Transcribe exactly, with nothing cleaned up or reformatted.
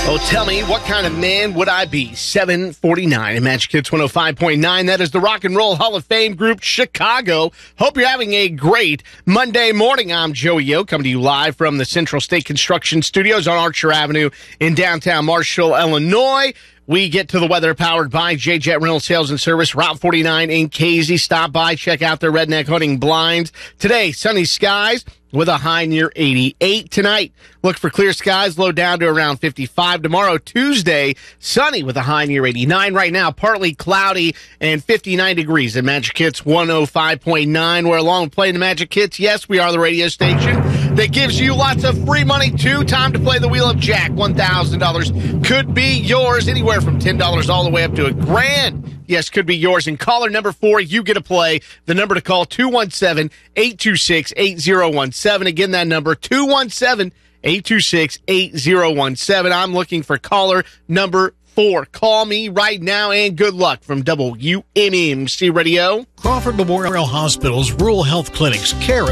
Oh, tell me, what kind of man would I be? seven forty-nine in Magic Hits one oh five point nine. That is the Rock and Roll Hall of Fame group, Chicago. Hope you're having a great Monday morning. I'm Joey Yo, coming to you live from the Central State Construction Studios on Archer Avenue in downtown Marshall, Illinois. We get to the weather powered by J-Jet Rental Sales and Service, Route forty-nine in Casey. Stop by, check out their redneck hunting blinds. Today, sunny skies with a high near eighty-eight. Tonight, look for clear skies, low down to around fifty-five. Tomorrow, Tuesday, sunny with a high near eighty-nine. Right now, partly cloudy and fifty-nine degrees at Magic Hits one oh five point nine. We're along with playing the Magic Hits. Yes, we are the radio station that gives you lots of free money, too. Time to play the Wheel of Jack. one thousand dollars could be yours, anywhere from ten dollars all the way up to a grand. Yes, could be yours. And caller number four, you get to play. The number to call, two one seven, eight two six, eight zero one seven. Again, that number, two one seven, eight two six, eight zero one seven. I'm looking for caller number four. Call me right now, and good luck from W M M C Radio. Crawford Memorial Hospital's Rural Health Clinics care